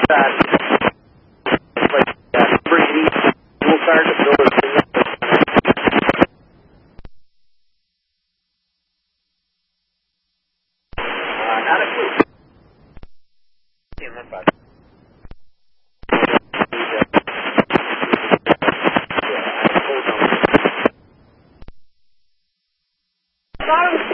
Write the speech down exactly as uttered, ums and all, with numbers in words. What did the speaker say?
that, like, that free fuel card to build a business. Uh, not a clue.